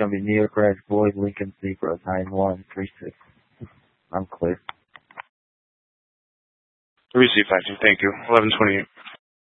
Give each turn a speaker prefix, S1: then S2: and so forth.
S1: going to be Neo Crash Boyd Lincoln Zebra 9136. I'm clear.
S2: Receive 5-2. Thank you. 1128.